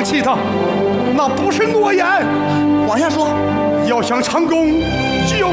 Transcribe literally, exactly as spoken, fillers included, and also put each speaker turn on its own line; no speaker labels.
放弃他，那不是诺言。
往下说。
要想成功，就